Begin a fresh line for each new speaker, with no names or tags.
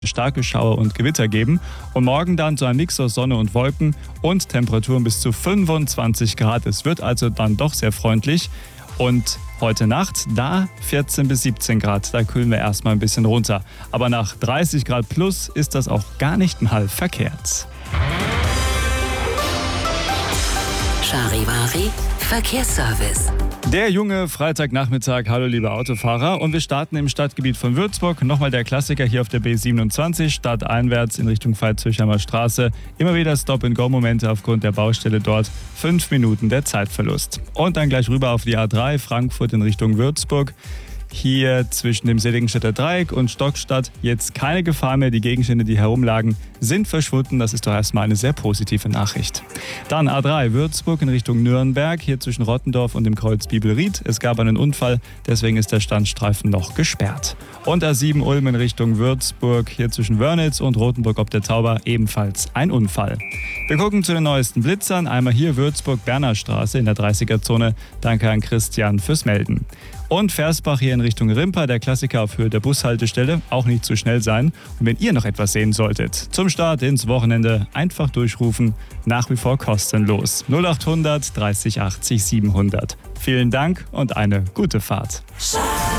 starke Schauer und Gewitter geben. Und morgen dann so ein Mix aus Sonne und Wolken und Temperaturen bis zu 25 Grad. Es wird also dann doch sehr freundlich. Und heute Nacht, da 14 bis 17 Grad, da kühlen wir erstmal ein bisschen runter. Aber nach 30 Grad plus ist das auch gar nicht mal verkehrt.
Charivari Verkehrsservice.
Der junge Freitagnachmittag, hallo liebe Autofahrer, und wir starten im Stadtgebiet von Würzburg. Nochmal der Klassiker hier auf der B27, stadteinwärts in Richtung Veitshöchheimer Straße. Immer wieder Stop-and-Go-Momente aufgrund der Baustelle dort. 5 Minuten der Zeitverlust. Und dann gleich rüber auf die A3, Frankfurt in Richtung Würzburg. Hier zwischen dem Seligenstädter Dreieck und Stockstadt jetzt keine Gefahr mehr. Die Gegenstände, die herumlagen, sind verschwunden. Das ist doch erstmal eine sehr positive Nachricht. Dann A3 Würzburg in Richtung Nürnberg, hier zwischen Rottendorf und dem Kreuz Bibelried. Es gab einen Unfall, deswegen ist der Standstreifen noch gesperrt. Und A7 Ulm in Richtung Würzburg, hier zwischen Wörnitz und Rothenburg ob der Tauber, ebenfalls ein Unfall. Wir gucken zu den neuesten Blitzern. Einmal hier Würzburg-Berner Straße in der 30er-Zone. Danke an Christian fürs Melden. Und Versbach hier in Richtung Rimper, der Klassiker auf Höhe der Bushaltestelle, auch nicht zu schnell sein. Und wenn ihr noch etwas sehen solltet, zum Start ins Wochenende einfach durchrufen, nach wie vor kostenlos. 0800 30 80 700. Vielen Dank und eine gute Fahrt.